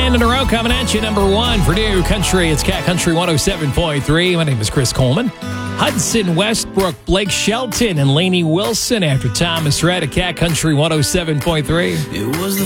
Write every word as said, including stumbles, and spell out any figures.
weekend in a row coming at you. Number one for New Country. It's Cat Country one oh seven point three. My name is Chris Coleman. Hudson Westbrook, Blake Shelton, and Lainey Wilson after Thomas Rhett at Cat Country one oh seven point three. It was the